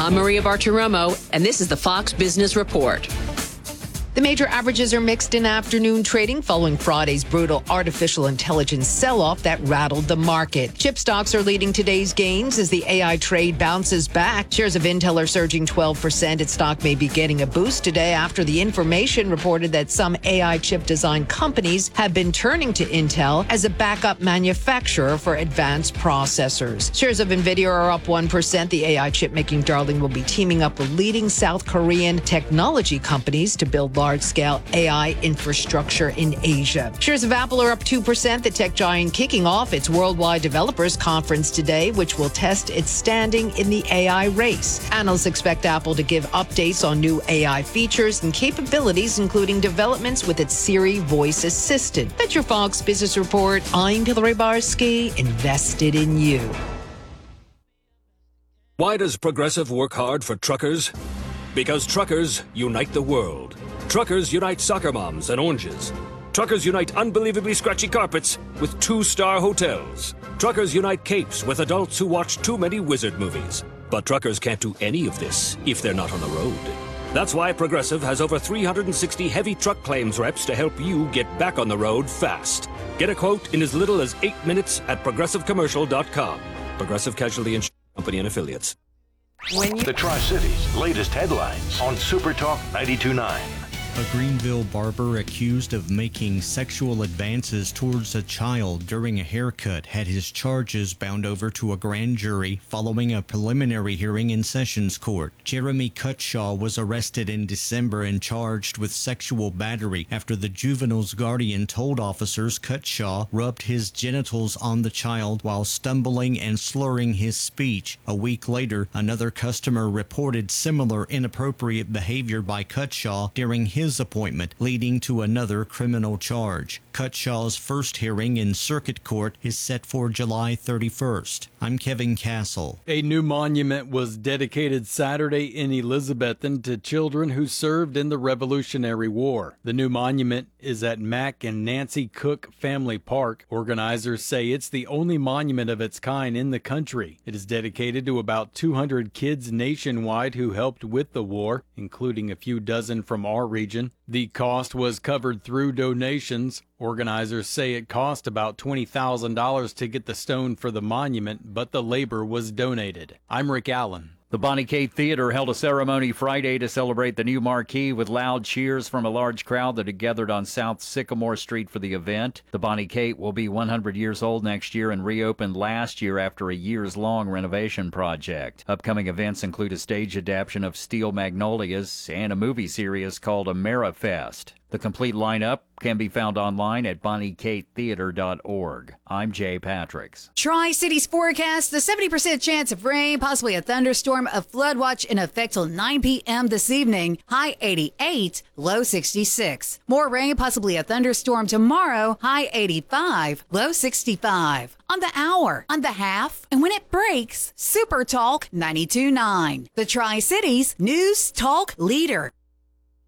I'm Maria Bartiromo, and this is the Fox Business Report. The major averages are mixed in afternoon trading following Friday's brutal artificial intelligence sell-off that rattled the market. Chip stocks are leading today's gains as the AI trade bounces back. Shares of Intel are surging 12%. Its stock may be getting a boost today after the information reported that some AI chip design companies have been turning to Intel as a backup manufacturer for advanced processors. Shares of Nvidia are up 1%. The AI chip-making darling will be teaming up with leading South Korean technology companies to build large-scale AI infrastructure in Asia. Shares of Apple are up 2%. The tech giant kicking off its Worldwide Developers Conference today, which will test its standing in the AI race. Analysts expect Apple to give updates on new AI features and capabilities, including developments with its Siri voice assistant. That's your Fox Business Report. I'm Hillary Barsky, invested in you. Why does Progressive work hard for truckers? Because truckers unite the world. Truckers unite soccer moms and oranges. Truckers unite unbelievably scratchy carpets with 2-star hotels. Truckers unite capes with adults who watch too many wizard movies. But truckers can't do any of this if they're not on the road. That's why Progressive has over 360 heavy truck claims reps to help you get back on the road fast. Get a quote in as little as 8 minutes at progressivecommercial.com. Progressive Casualty Insurance Company and Affiliates. The Tri-Cities' latest headlines on Super Talk 92.9. A Greenville barber accused of making sexual advances towards a child during a haircut had his charges bound over to a grand jury following a preliminary hearing in Sessions Court. Jeremy Cutshaw was arrested in December and charged with sexual battery after the juvenile's guardian told officers Cutshaw rubbed his genitals on the child while stumbling and slurring his speech. A week later, another customer reported similar inappropriate behavior by Cutshaw during his appointment, leading to another criminal charge. Cutshaw's first hearing in circuit court is set for July 31st. I'm Kevin Castle. A new monument was dedicated Saturday in Elizabethton to children who served in the Revolutionary War. The new monument is at Mac and Nancy Cook Family Park. Organizers say it's the only monument of its kind in the country. It is dedicated to about 200 kids nationwide who helped with the war, including a few dozen from our region. The cost was covered through donations. Organizers say it cost about $20,000 to get the stone for the monument, but the labor was donated. I'm Rick Allen. The Bonnie Kate Theater held a ceremony Friday to celebrate the new marquee with loud cheers from a large crowd that had gathered on South Sycamore Street for the event. The Bonnie Kate will be 100 years old next year and reopened last year after a years-long renovation project. Upcoming events include a stage adaptation of Steel Magnolias and a movie series called AmeriFest. The complete lineup can be found online at BonnieKateTheater.org. I'm Jay Patricks. Tri-Cities forecast, the 70% chance of rain, possibly a thunderstorm, a flood watch in effect till 9 p.m. this evening. High 88, low 66. More rain, possibly a thunderstorm tomorrow. High 85, low 65. On the hour, on the half, and when it breaks, Super Talk 92.9. The Tri-Cities News Talk Leader.